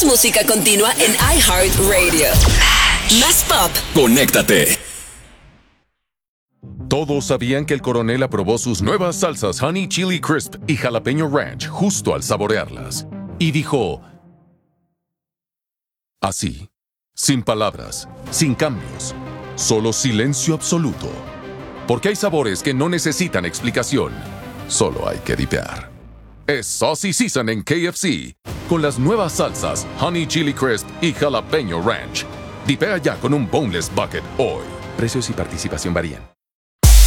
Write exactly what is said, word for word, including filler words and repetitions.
música continua en iHeartRadio. Más pop. Conéctate. Todos sabían que el coronel aprobó sus nuevas salsas Honey Chili Crisp y Jalapeño Ranch justo al saborearlas. Y dijo... Así, sin palabras, sin cambios, solo silencio absoluto. Porque hay sabores que no necesitan explicación, solo hay que dipear. Es Saucy Season en K F C, con las nuevas salsas Honey Chili Crisp y Jalapeño Ranch. Dipea ya con un Boneless Bucket hoy. Precios y participación varían.